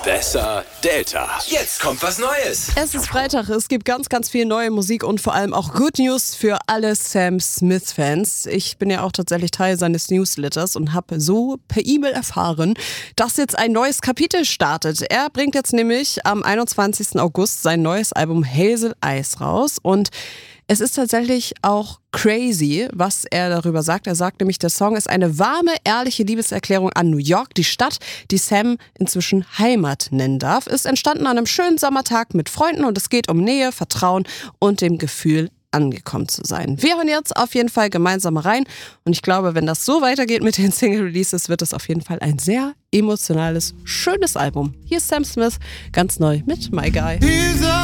Besser Delta. Jetzt kommt was Neues. Es ist Freitag, es gibt ganz, ganz viel neue Musik und vor allem auch Good News für alle Sam Smith-Fans. Ich bin ja auch tatsächlich Teil seines Newsletters und habe so per E-Mail erfahren, dass jetzt ein neues Kapitel startet. Er bringt jetzt nämlich am 21. August sein neues Album Hazel Eyes raus und es ist tatsächlich auch crazy, was er darüber sagt. Er sagt nämlich, der Song ist eine warme, ehrliche Liebeserklärung an New York, die Stadt, die Sam inzwischen Heimat nennen darf. Ist entstanden an einem schönen Sommertag mit Freunden und es geht um Nähe, Vertrauen und dem Gefühl, angekommen zu sein. Wir hören jetzt auf jeden Fall gemeinsam rein und ich glaube, wenn das so weitergeht mit den Single-Releases, wird es auf jeden Fall ein sehr emotionales, schönes Album. Hier ist Sam Smith, ganz neu mit My Guy.